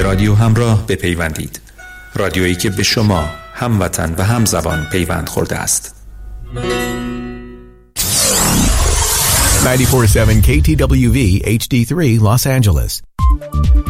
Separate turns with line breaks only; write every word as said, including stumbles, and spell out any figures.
رادیو همراه بپیوندید. رادیویی که به شما هموطن و همزبان پیوند خورده است.
ninety-four point seven K T W V H D three Los Angeles.